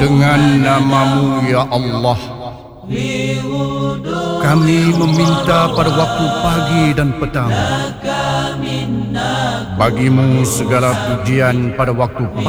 Dengan nama-Mu ya Allah, kami meminta pada waktu pagi dan petang. Bagi-Mu segala pujian pada waktu